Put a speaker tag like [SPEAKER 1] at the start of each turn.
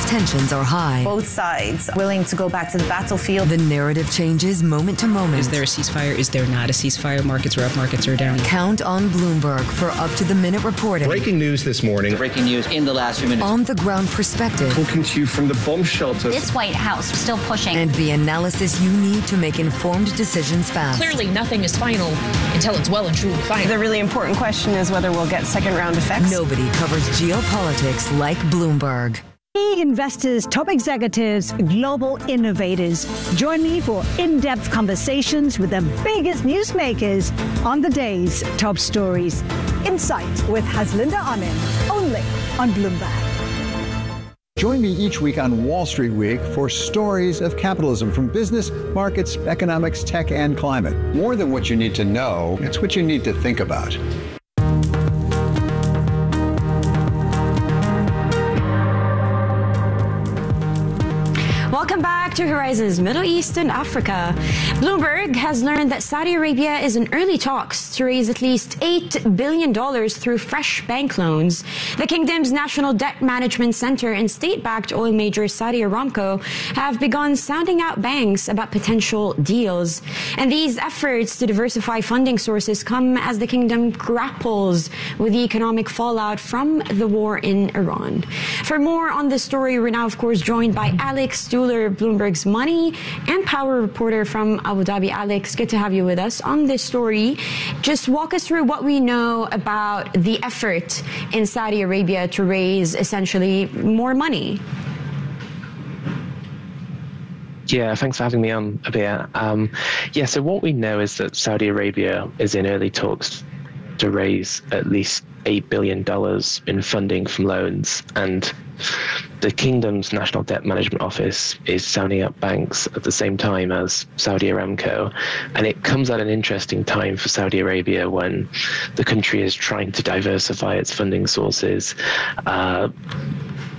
[SPEAKER 1] Tensions are high.
[SPEAKER 2] Both sides willing to go back to the battlefield.
[SPEAKER 1] The narrative changes moment to moment.
[SPEAKER 3] Is there a ceasefire? Is there not a ceasefire? Markets are up, markets are down.
[SPEAKER 1] Count on Bloomberg for up-to-the-minute reporting.
[SPEAKER 4] Breaking news this morning.
[SPEAKER 5] Breaking news in the last few minutes.
[SPEAKER 1] On-the-ground perspective.
[SPEAKER 4] Talking to you from the bomb shelter.
[SPEAKER 6] This White House still pushing.
[SPEAKER 1] And the analysis you need to make informed decisions fast.
[SPEAKER 7] Clearly, nothing is final until it's well and truly final.
[SPEAKER 2] The really important question is whether we'll get second-round effects.
[SPEAKER 1] Nobody covers geopolitics like Bloomberg.
[SPEAKER 8] Key investors, top executives, global innovators. Join me for in-depth conversations with the biggest newsmakers on the day's top stories. Insight with Haslinda Amin, only on Bloomberg.
[SPEAKER 9] Join me each week on Wall Street Week for stories of capitalism from business, markets, economics, tech, and climate. More than what you need to know, it's what you need to think about.
[SPEAKER 10] Welcome back to Horizons Middle East and Africa. Bloomberg has learned that Saudi Arabia is in early talks to raise at least $8 billion through fresh bank loans. The kingdom's National Debt Management Center and state-backed oil major Saudi Aramco have begun sounding out banks about potential deals. And these efforts to diversify funding sources come as the kingdom grapples with the economic fallout from the war in Iran. For more on this story, we're now, of course, joined by Alex Stuhler, Bloomberg's money and power reporter from Abu Dhabi. Alex, good to have you with us on this story. Just walk us through what we know about the effort in Saudi Arabia to raise essentially more money.
[SPEAKER 11] Yeah, thanks for having me on, Abir. So what we know is that Saudi Arabia is in early talks to raise at least $8 billion in funding from loans, and the kingdom's National Debt Management Office is sounding out banks at the same time as Saudi Aramco. And it comes at an interesting time for Saudi Arabia when the country is trying to diversify its funding sources.